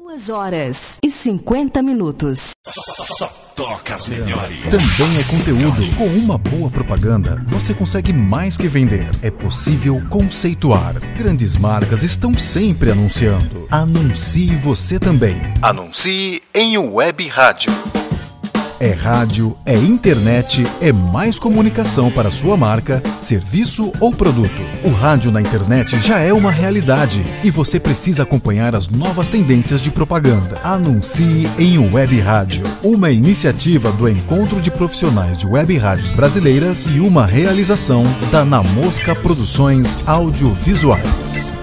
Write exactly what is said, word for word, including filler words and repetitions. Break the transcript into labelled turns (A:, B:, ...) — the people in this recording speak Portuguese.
A: Duas horas e cinquenta minutos.
B: Só toca as melhores.
C: Também é conteúdo. Com uma boa propaganda, você consegue mais que vender. É possível conceituar. Grandes marcas estão sempre anunciando. Anuncie você também. Anuncie em web rádio. É rádio, é internet, é mais comunicação para sua marca, serviço ou produto. O rádio na internet já é uma realidade e você precisa acompanhar as novas tendências de propaganda. Anuncie em web rádio, uma iniciativa do Encontro de Profissionais de Web Rádios Brasileiras e uma realização da Na Mosca Produções Audiovisuais.